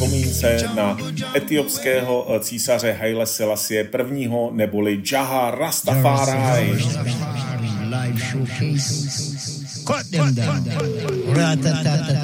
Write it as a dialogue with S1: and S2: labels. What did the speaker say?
S1: vzpomínce na etiopského císaře Haile Selassie I. neboli Jaha Rastafari.
S2: Live showcase. Cut them down. Ratatata.